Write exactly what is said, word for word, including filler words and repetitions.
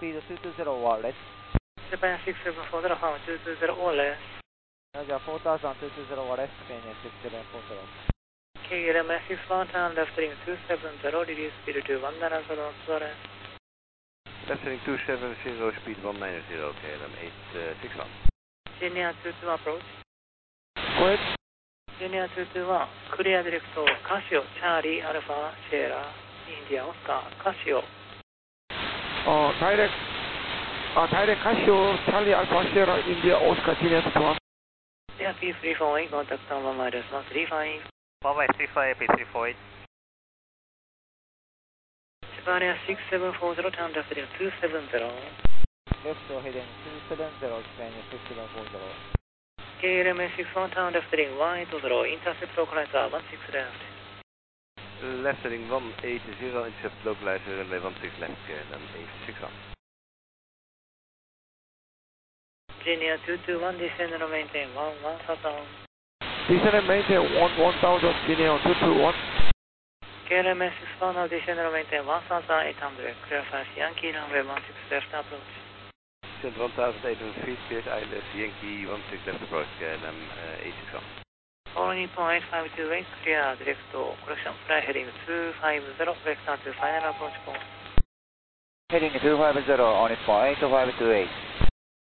speed two two zero wireless. Japan six seven four zero, Hong two two zero wireless. Roger, four thousand two two zero wireless, K N six seven four zero. K L M six one, turn left heading two seven zero, reduce speed to one nine zero, wireless. Left heading two seven zero, speed one nine zero, K L M eight six one. Genia two two one approach. Go ahead. Genia two two one, clear direct to Casio, Charlie, Alpha, Sierra, India, Oscar, Casio. Uh, direct, uh, direct Casio, Charlie, Alpha, Sierra, India, Oscar, Genia two two one. Yeah, P three four eight, contact on one minus one three five. one way three five, P three four eight. Japan Air six seven four zero, turn left heading two seven zero. Left heading two seven zero, K N six seven four zero. K L M six one, turn left heading one eight zero, intercept localizer one six left. Left heading one eight zero, intercept localizer runway one six left, K L M eight six one. Genia two two one, descend and maintain one one thousand. Descend and maintain one one thousand, Genia two two one. K L M six one, now descend and maintain one thousand eight hundred, clear fast Yankee, runway one six left approach. Descend one thousand eight hundred feet, cleared I L S Yankee one six left approach, K L M eight six one. All Nippon eight five two eight, clear direct to correction, fly heading two five zero, vector to final approach course. Heading two five zero, on its point eight five two eight.